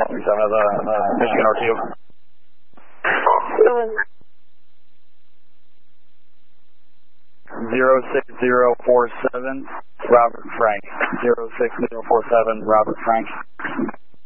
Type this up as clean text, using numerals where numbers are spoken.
137 of the Michigan R2. It was 06047, Robert Frank. 06047, Robert Frank.